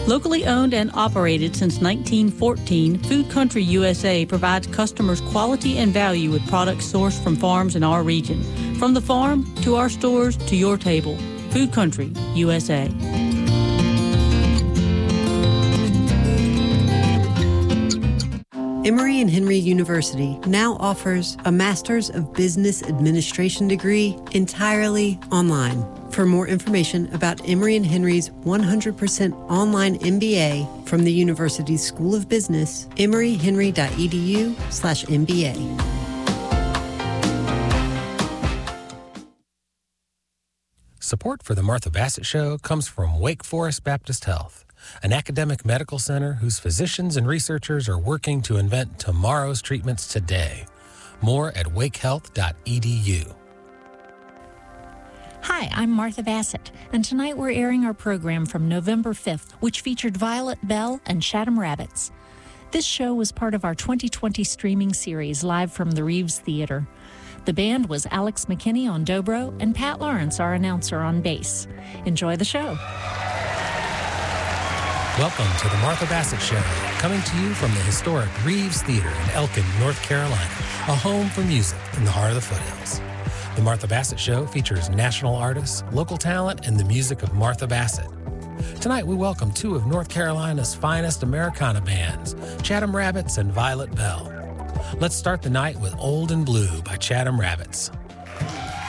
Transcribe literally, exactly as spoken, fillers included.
Locally owned and operated since nineteen fourteen, Food Country U S A provides customers quality and value with products sourced from farms in our region. From the farm to our stores to your table, Food Country U S A. Emory and Henry University now offers a Master's of Business Administration degree entirely online. For more information about Emory and Henry's one hundred percent online M B A from the university's School of Business, emory henry dot e d u slash M B A. Support for the Martha Bassett Show comes from Wake Forest Baptist Health, an academic medical center whose physicians and researchers are working to invent tomorrow's treatments today. More at wake health dot e d u. Hi, I'm Martha Bassett, and tonight we're airing our program from November fifth, which featured Violet Bell and Chatham Rabbits. This show was part of our twenty twenty streaming series, live from the Reeves Theater. The band was Alex McKinney on dobro and Pat Lawrence, our announcer, on bass. Enjoy the show. Welcome to the Martha Bassett Show, coming to you from the historic Reeves Theater in Elkin, North Carolina, a home for music in the heart of the foothills. The Martha Bassett Show features national artists, local talent, and the music of Martha Bassett. Tonight we welcome two of North Carolina's finest Americana bands, Chatham Rabbits and Violet Bell. Let's start the night with Old and Blue by Chatham Rabbits.